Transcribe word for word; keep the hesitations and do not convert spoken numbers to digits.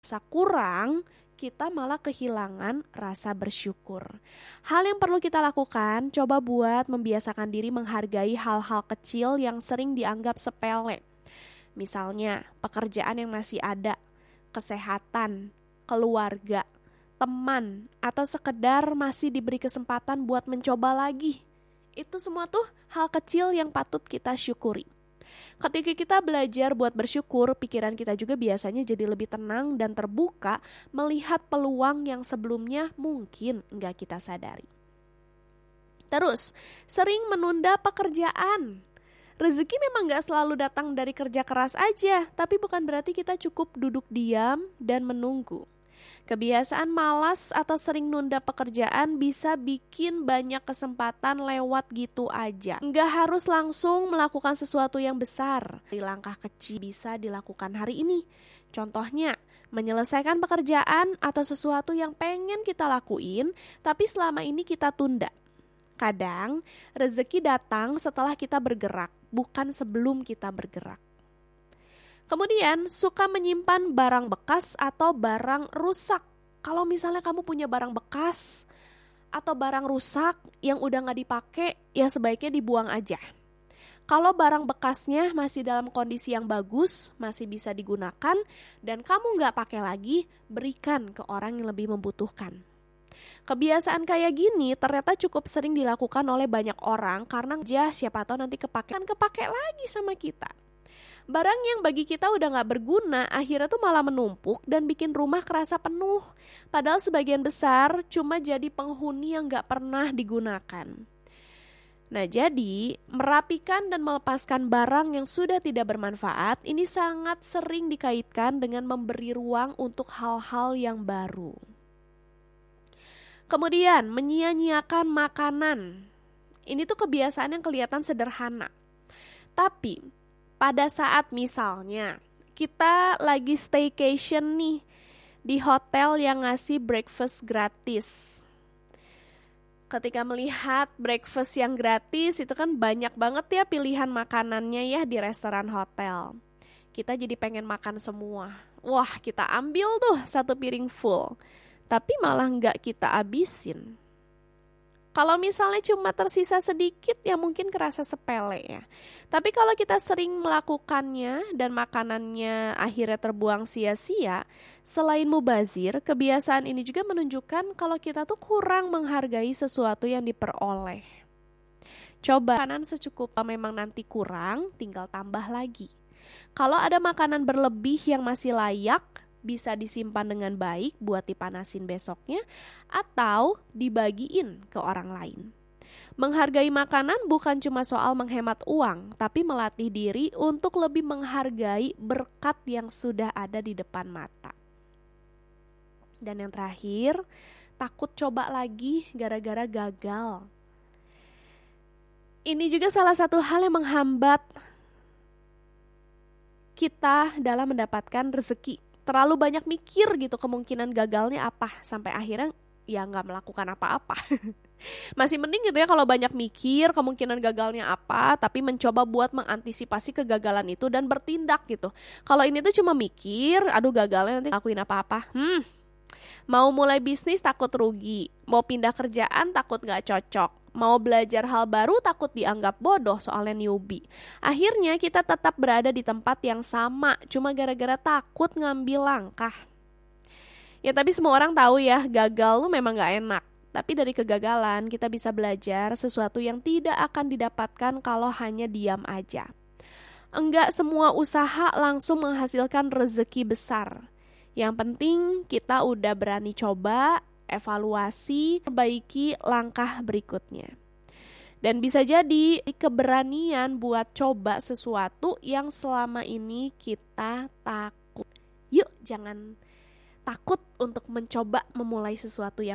Rasa kurang, kita malah kehilangan rasa bersyukur. Hal yang perlu kita lakukan, coba buat membiasakan diri menghargai hal-hal kecil yang sering dianggap sepele. Misalnya, pekerjaan yang masih ada, kesehatan, keluarga, teman, atau sekedar masih diberi kesempatan buat mencoba lagi. Itu semua tuh hal kecil yang patut kita syukuri. Ketika kita belajar buat bersyukur, pikiran kita juga biasanya jadi lebih tenang dan terbuka melihat peluang yang sebelumnya mungkin nggak kita sadari. Terus, sering menunda pekerjaan. Rezeki memang nggak selalu datang dari kerja keras aja, tapi bukan berarti kita cukup duduk diam dan menunggu. Kebiasaan malas atau sering nunda pekerjaan bisa bikin banyak kesempatan lewat gitu aja. Nggak harus langsung melakukan sesuatu yang besar. Dari langkah kecil bisa dilakukan hari ini. Contohnya, menyelesaikan pekerjaan atau sesuatu yang pengen kita lakuin, tapi selama ini kita tunda. Kadang, rezeki datang setelah kita bergerak, bukan sebelum kita bergerak. Kemudian, suka menyimpan barang bekas atau barang rusak. Kalau misalnya kamu punya barang bekas atau barang rusak yang udah gak dipakai, ya sebaiknya dibuang aja. Kalau barang bekasnya masih dalam kondisi yang bagus, masih bisa digunakan, dan kamu gak pakai lagi, berikan ke orang yang lebih membutuhkan. Kebiasaan kayak gini ternyata cukup sering dilakukan oleh banyak orang karena aja siapa tahu nanti kepake, kan kepake lagi sama kita. Barang yang bagi kita udah gak berguna akhirnya tuh malah menumpuk dan bikin rumah kerasa penuh. Padahal sebagian besar cuma jadi penghuni yang gak pernah digunakan. Nah jadi merapikan dan melepaskan barang yang sudah tidak bermanfaat ini sangat sering dikaitkan dengan memberi ruang untuk hal-hal yang baru. Kemudian menyia-nyiakan makanan. Ini tuh kebiasaan yang kelihatan sederhana. Tapi pada saat misalnya kita lagi staycation nih di hotel yang ngasih breakfast gratis. Ketika melihat breakfast yang gratis itu kan banyak banget ya pilihan makanannya ya di restoran hotel. Kita jadi pengen makan semua. Wah, kita ambil tuh satu piring full. Tapi malah nggak kita abisin. Kalau misalnya cuma tersisa sedikit ya mungkin kerasa sepele ya. Tapi kalau kita sering melakukannya dan makanannya akhirnya terbuang sia-sia, selain mubazir, kebiasaan ini juga menunjukkan kalau kita tuh kurang menghargai sesuatu yang diperoleh. Coba makanan secukupnya, kalau memang nanti kurang, tinggal tambah lagi. Kalau ada makanan berlebih yang masih layak, bisa disimpan dengan baik buat dipanasin besoknya atau dibagiin ke orang lain. Menghargai makanan bukan cuma soal menghemat uang, tapi melatih diri untuk lebih menghargai berkat yang sudah ada di depan mata. Dan yang terakhir, takut coba lagi gara-gara gagal. Ini juga salah satu hal yang menghambat kita dalam mendapatkan rezeki. Terlalu banyak mikir gitu kemungkinan gagalnya apa sampai akhirnya ya nggak melakukan apa-apa. Masih mending gitu ya kalau banyak mikir kemungkinan gagalnya apa, tapi mencoba buat mengantisipasi kegagalan itu dan bertindak gitu. Kalau ini tuh cuma mikir, aduh gagalnya nanti lakuin apa-apa. Hmm, mau mulai bisnis takut rugi, mau pindah kerjaan takut nggak cocok. Mau belajar hal baru takut dianggap bodoh soalnya newbie. Akhirnya kita tetap berada di tempat yang sama cuma gara-gara takut ngambil langkah. Ya tapi semua orang tahu ya gagal lu memang gak enak. Tapi dari kegagalan kita bisa belajar sesuatu yang tidak akan didapatkan kalau hanya diam aja. Enggak semua usaha langsung menghasilkan rezeki besar. Yang penting kita udah berani coba, evaluasi, perbaiki langkah berikutnya. Dan bisa jadi keberanian buat coba sesuatu yang selama ini kita takut. Yuk jangan takut untuk mencoba memulai sesuatu yang